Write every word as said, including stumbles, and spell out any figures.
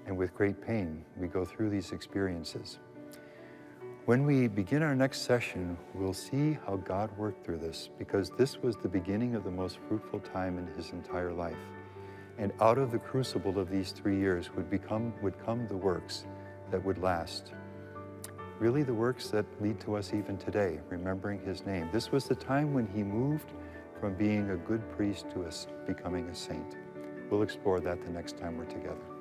and with great pain, we go through these experiences. When we begin our next session, we'll see how God worked through this, because this was the beginning of the most fruitful time in his entire life. And out of the crucible of these three years would become would come the works that would last. Really the works that lead to us even today, remembering his name. This was the time when he moved from being a good priest to a, becoming a saint. We'll explore that the next time we're together.